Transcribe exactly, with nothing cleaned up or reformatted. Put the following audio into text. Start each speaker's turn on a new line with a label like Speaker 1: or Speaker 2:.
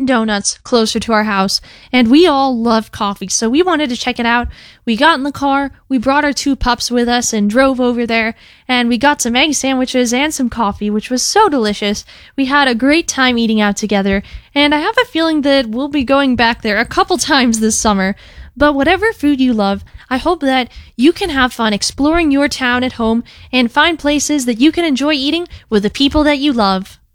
Speaker 1: Donuts closer to our house, and we all love coffee, so we wanted to check it out. We got in the car, we brought our two pups with us and drove over there, and we got some egg sandwiches and some coffee, which was so delicious. We had a great time eating out together, and I have a feeling that we'll be going back there a couple times this summer. But whatever food you love, I hope that you can have fun exploring your town at home and find places that you can enjoy eating with the people that you love.